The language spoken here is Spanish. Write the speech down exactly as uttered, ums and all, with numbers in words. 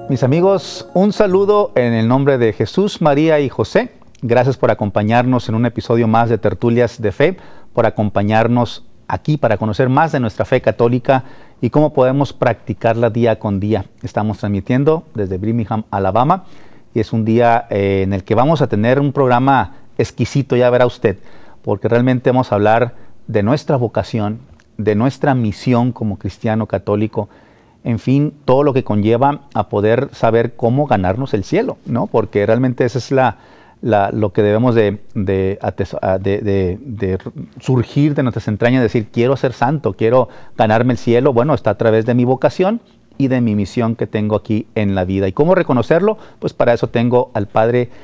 Mis amigos, un saludo en el nombre de Jesús, María y José. Gracias por acompañarnos en un episodio más de Tertulias de Fe, por acompañarnos aquí para conocer más de nuestra fe católica y cómo podemos practicarla día con día. Estamos transmitiendo desde Birmingham, Alabama, y es un día eh, en el que vamos a tener un programa exquisito, ya verá usted, porque realmente vamos a hablar de nuestra vocación, de nuestra misión como cristiano católico, en fin, todo lo que conlleva a poder saber cómo ganarnos el cielo, ¿no? Porque realmente esa es la, la, lo que debemos de, de, de, de, de surgir de nuestras entrañas, decir, quiero ser santo, quiero ganarme el cielo. Bueno, está a través de mi vocación y de mi misión que tengo aquí en la vida. ¿Y cómo reconocerlo? Pues para eso tengo al Padre